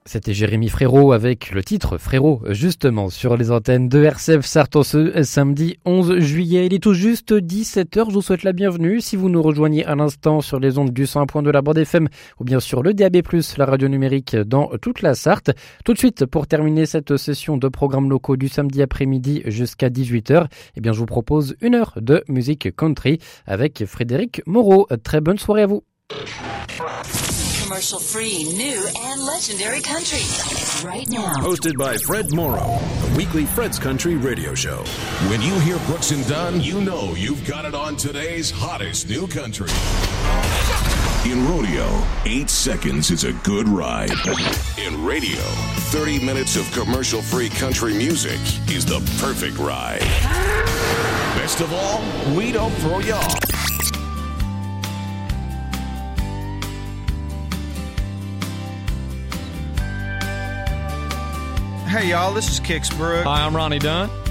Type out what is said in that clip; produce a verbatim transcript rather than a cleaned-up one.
C'était Jérémy Frérot avec le titre Frérot, justement, sur les antennes de R C F Sarthe ce samedi onze juillet. Il est tout juste dix-sept heures, je vous souhaite la bienvenue. Si vous nous rejoignez à l'instant sur les ondes du cent un point deux de la bande F M ou bien sur le D A B plus, la radio numérique dans toute la Sarthe. Tout de suite, pour terminer cette session de programmes locaux du samedi après-midi jusqu'à dix-huit heures, eh bien, je vous propose une heure de musique country avec Frédéric Moreau. Très bonne soirée à vous. Commercial free, new and legendary country right now. Hosted by Fred Morrow, the weekly Fred's Country radio show. When you hear Brooks and Dunn, you know you've got it on today's hottest new country. In rodeo, eight seconds is a good ride. In radio, thirty minutes of commercial-free country music is the perfect ride. Best of all, we don't throw you off. Hey y'all, this is Kix Brooks. Hi, I'm Ronnie Dunn.